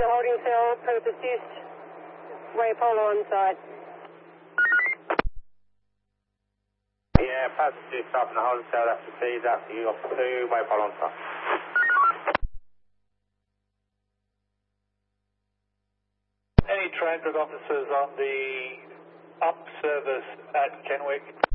The holding cell, purpose east, way polo on side. Yeah, passenger stop in the holding cell after please after you up to way polo on side. Any transit officers on the up service at Kenwick?